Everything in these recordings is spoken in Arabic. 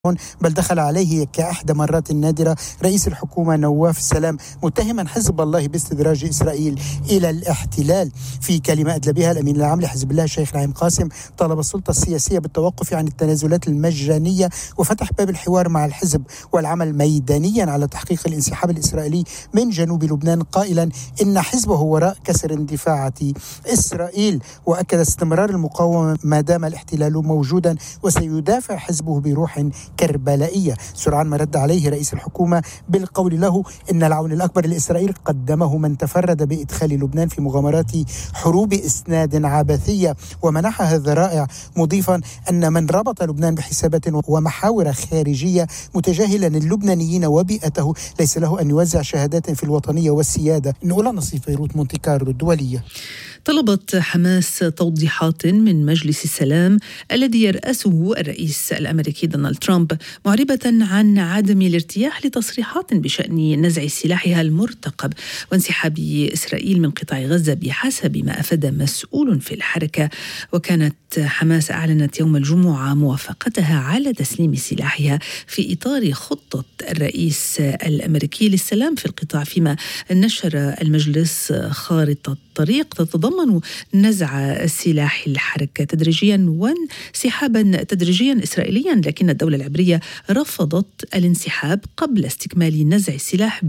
بل دخل عليه كأحدى مرات نادرة رئيس الحكومة نواف السلام متهما حزب الله باستدراج إسرائيل إلى الاحتلال. في كلمة أدلى بها الأمين العام لحزب الله الشيخ نعيم قاسم طلب السلطة السياسية بالتوقف عن التنازلات المجانية وفتح باب الحوار مع الحزب والعمل ميدانيا على تحقيق الانسحاب الإسرائيلي من جنوب لبنان، قائلا إن حزبه وراء كسر اندفاعات إسرائيل، وأكد استمرار المقاومة ما دام الاحتلال موجودا وسيدافع حزبه بروح كربلائية. سرعان ما رد عليه رئيس الحكومة بالقول له إن العون الأكبر لإسرائيل قدمه من تفرد بإدخال لبنان في مغامرات حروب إسناد عبثية ومنحها الذرائع، مضيفا أن من ربط لبنان بحسابات ومحاور خارجية متجاهلا اللبنانيين وبيئته ليس له أن يوزع شهادات في الوطنية والسيادة. نقول نصيف بيروت مونتي كارلو الدولية. طلبت حماس توضيحات من مجلس السلام الذي يرأسه الرئيس الأمريكي دونالد ترامب، معربة عن عدم الارتياح لتصريحات بشأن نزع سلاحها المرتقب وانسحاب إسرائيل من قطاع غزة بحسب ما أفاد مسؤول في الحركة. وكانت حماس أعلنت يوم الجمعة موافقتها على تسليم سلاحها في إطار خطة الرئيس الأمريكي للسلام في القطاع، فيما نشر المجلس خارطة طريق تتضمن نزع سلاح الحركة تدريجيا وانسحابا تدريجيا إسرائيليا، لكن الدولة العبرية رفضت الانسحاب قبل استكمال نزع السلاح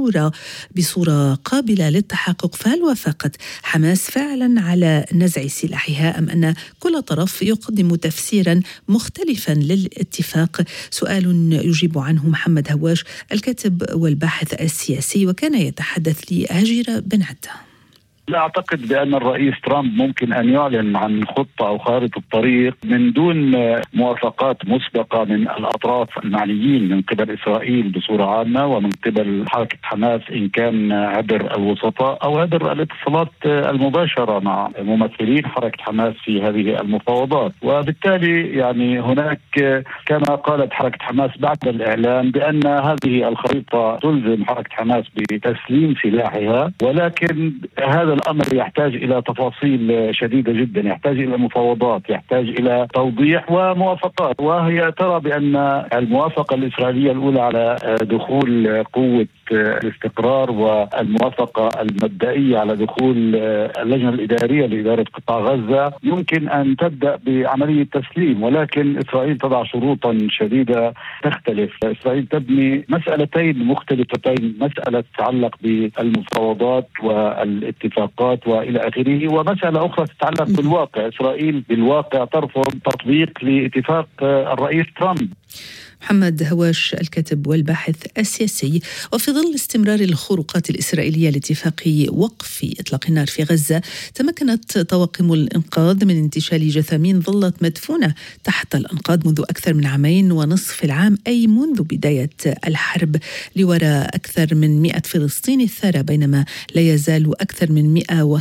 بصورة قابلة للتحقق. فهل وافقت حماس فعلا على نزع سلاحها أم أن كل طرف يقدم تفسيرا مختلفا للاتفاق؟ سؤال يجيب عنه محمد هواش الكاتب والباحث السياسي، وكان يتحدث لهجيرة بن عدة. لا أعتقد بأن الرئيس ترامب ممكن أن يعلن عن خطة أو خارطة الطريق من دون موافقات مسبقة من الأطراف المعنيين من قبل إسرائيل بصورة عامة ومن قبل حركة حماس إن كان عبر الوسطاء أو عبر الاتصالات المباشرة مع ممثلين حركة حماس في هذه المفاوضات. وبالتالي يعني هناك كما قالت حركة حماس بعد الإعلان بأن هذه الخريطة تلزم حركة حماس بتسليم سلاحها، ولكن هذا الأمر يحتاج إلى تفاصيل شديدة جدا، يحتاج إلى مفاوضات، يحتاج إلى توضيح وموافقات. وهي ترى بأن الموافقة الإسرائيلية الأولى على دخول قوة الاستقرار والموافقة المبدئية على دخول اللجنة الإدارية لإدارة قطاع غزة يمكن أن تبدأ بعملية تسليم، ولكن إسرائيل تضع شروطا شديدة تختلف. إسرائيل تبني مسألتين مختلفتين، مسألة تتعلق بالمفاوضات والاتفاقات وإلى آخره، ومسألة أخرى تتعلق بالواقع. إسرائيل بالواقع ترفض تطبيق لاتفاق الرئيس ترامب. محمد هواش الكاتب والباحث السياسي. وفي ظل استمرار الخروقات الإسرائيلية لاتفاق وقف إطلاق النار في غزة، تمكنت طواقم الإنقاذ من انتشال جثامين ظلت مدفونة تحت الأنقاض منذ أكثر من 2.5 عام، أي منذ بداية الحرب، لوراء أكثر من 100 فلسطيني الثارة، بينما لا يزال أكثر من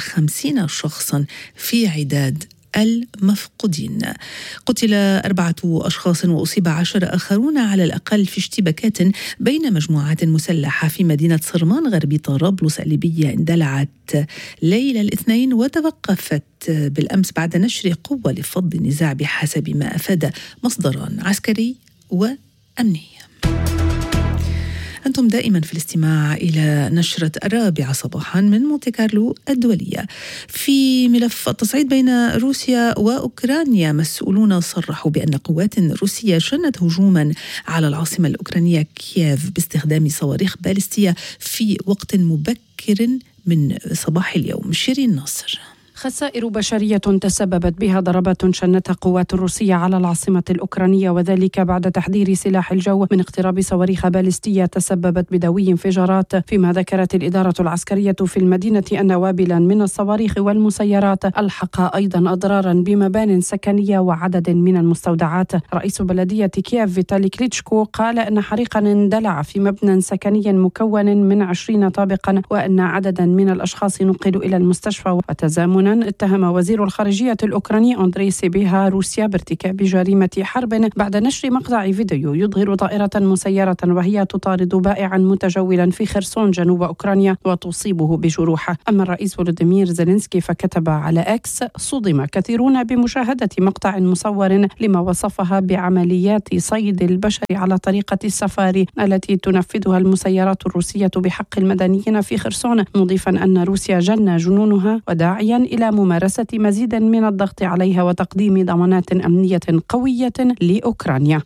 150 شخصا في عداد المفقودين. قتل 4 أشخاص وأصيب 10 آخرون على الأقل في اشتباكات بين مجموعات مسلحة في مدينة صرمان غربي طرابلس الليبية اندلعت ليلة الاثنين وتوقفت بالأمس بعد نشر قوة لفض النزاع بحسب ما أفاد مصدران عسكري وأمني. أنتم دائما في الاستماع إلى نشرة 4 صباحا من مونتي كارلو الدولية. في ملف التصعيد بين روسيا وأوكرانيا، مسؤولون صرحوا بأن قوات روسية شنت هجوما على العاصمة الأوكرانية كييف باستخدام صواريخ باليستية في وقت مبكر من صباح اليوم. شيرين ناصر. خسائر بشرية تسببت بها ضربات شنتها قوات الروسية على العاصمة الأوكرانية، وذلك بعد تحذير سلاح الجو من اقتراب صواريخ باليستية تسببت بدوي انفجارات. فيما ذكرت الإدارة العسكرية في المدينة أن وابلا من الصواريخ والمسيرات ألحق أيضا أضرارا بمبان سكنية وعدد من المستودعات. رئيس بلدية كييف فيتالي كليتشكو قال أن حريقا اندلع في مبنى سكني مكون من 20 طابقا، وأن عددا من الأشخاص نقلوا إلى المستشفى. وتزامنا اليونان اتهم وزير الخارجية الأوكراني أندري سيبيها روسيا بارتكاب جريمة حرب بعد نشر مقطع فيديو يظهر طائرة مسيرة وهي تطارد بائعا متجولا في خرسون جنوب أوكرانيا وتصيبه بجروح. أما الرئيس فولوديمير زيلينسكي فكتب على إكس: صدم كثيرون بمشاهدة مقطع مصور لما وصفها بعمليات صيد البشر على طريقة السفاري التي تنفذها المسيرات الروسية بحق المدنيين في خرسون، مضيفا أن روسيا جن جنونها وداعيا إلى ممارسة مزيد من الضغط عليها وتقديم ضمانات أمنية قوية لأوكرانيا.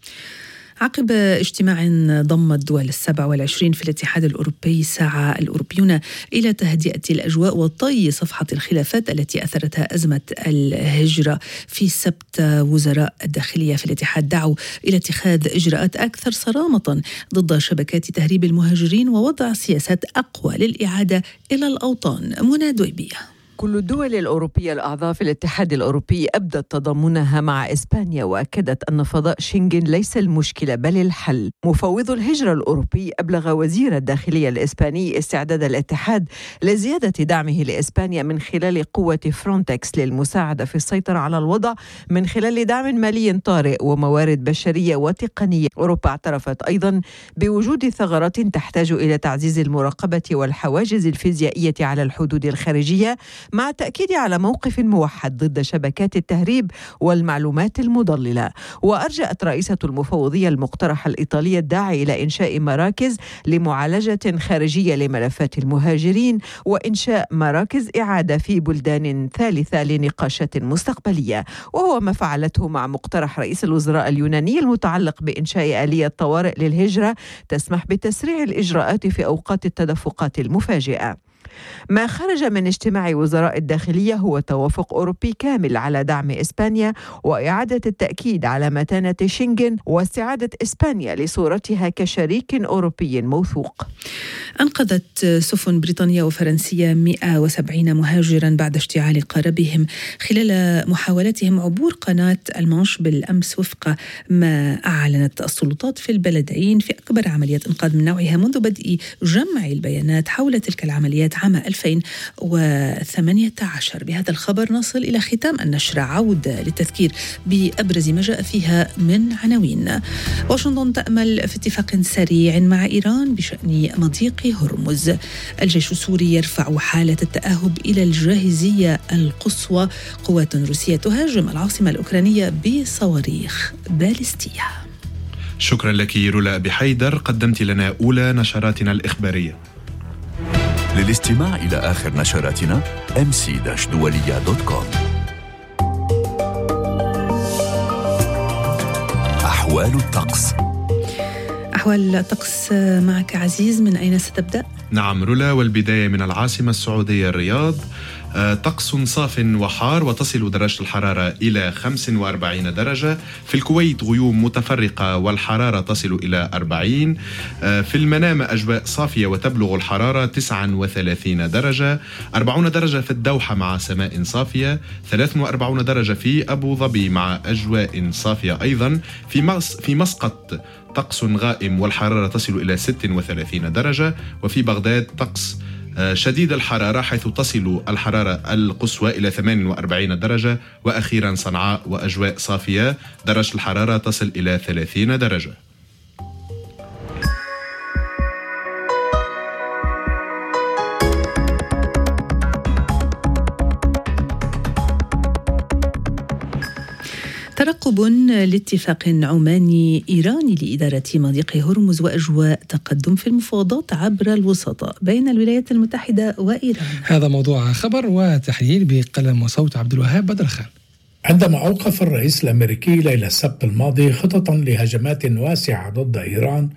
عقب اجتماع ضم الدول 27 في الاتحاد الأوروبي، سعى الأوروبيون إلى تهدئة الأجواء وطي صفحة الخلافات التي أثرتها أزمة الهجرة. في السبت وزراء الداخلية في الاتحاد دعوا إلى اتخاذ إجراءات أكثر صرامة ضد شبكات تهريب المهاجرين ووضع سياسات أقوى للإعادة إلى الأوطان. منى دويبية. كل الدول الأوروبية الأعضاء في الاتحاد الأوروبي أبدت تضامنها مع إسبانيا وأكدت أن فضاء شنغن ليس المشكلة بل الحل. مفوض الهجرة الأوروبي أبلغ وزير الداخلية الإسباني استعداد الاتحاد لزيادة دعمه لإسبانيا من خلال قوة فرونتكس للمساعدة في السيطرة على الوضع من خلال دعم مالي طارئ وموارد بشرية وتقنية. أوروبا اعترفت أيضا بوجود ثغرات تحتاج إلى تعزيز المراقبة والحواجز الفيزيائية على الحدود الخارجية، مع التأكيد على موقف موحد ضد شبكات التهريب والمعلومات المضللة. وأرجأت رئيسة المفوضية المقترحة الإيطالية الداعي إلى إنشاء مراكز لمعالجة خارجية لملفات المهاجرين وإنشاء مراكز إعادة في بلدان ثالثة لنقاشات مستقبلية، وهو ما فعلته مع مقترح رئيس الوزراء اليوناني المتعلق بإنشاء آلية طوارئ للهجرة تسمح بتسريع الإجراءات في أوقات التدفقات المفاجئة. ما خرج من اجتماع وزراء الداخلية هو توافق أوروبي كامل على دعم إسبانيا وإعادة التأكيد على متانة شنغن واستعادة إسبانيا لصورتها كشريك أوروبي موثوق. أنقذت سفن بريطانية وفرنسية 170 مهاجرا بعد اشتعال قاربهم خلال محاولتهم عبور قناة المانش بالأمس، وفق ما أعلنت السلطات في البلدين في أكبر عملية إنقاذ من نوعها منذ بدء جمع البيانات حول تلك العمليات عام 2018. بهذا الخبر نصل إلى ختام النشر. عودة للتذكير بأبرز ما جاء فيها من عناوين. واشنطن تأمل في اتفاق سريع مع إيران بشأن مضيق هرمز. الجيش السوري يرفع حالة التأهب إلى الجاهزية القصوى. قوات روسية تهاجم العاصمة الأوكرانية بصواريخ باليستية. شكرا لك رولا بحيدر، قدمت لنا أولى نشراتنا الإخبارية. للاستماع إلى آخر نشراتنا mc-dualiya.com. أحوال الطقس. أحوال الطقس معك عزيز، من أين ستبدأ؟ نعم رولا، والبداية من العاصمة السعودية الرياض. طقس صاف وحار وتصل درجة الحرارة إلى 45 درجة. في الكويت غيوم متفرقة والحرارة تصل إلى 40. في المنامة أجواء صافية وتبلغ الحرارة 39 درجة. 40 درجة في الدوحة مع سماء صافية. 43 درجة في أبو ظبي مع أجواء صافية أيضا. في مسقط طقس غائم والحرارة تصل إلى 36 درجة. وفي بغداد طقس شديد الحرارة حيث تصل الحرارة القصوى إلى 48 درجة. وأخيرا صنعاء وأجواء صافية، درجة الحرارة تصل إلى 30 درجة. ترقب لاتفاق عماني إيراني لإدارة مضيق هرمز وأجواء تقدم في المفاوضات عبر الوسطاء بين الولايات المتحدة وإيران. هذا موضوع خبر وتحليل بقلم وصوت عبد الوهاب بدرخان. عندما أوقف الرئيس الأمريكي ليلة السبت الماضي خططا لهجمات واسعة ضد إيران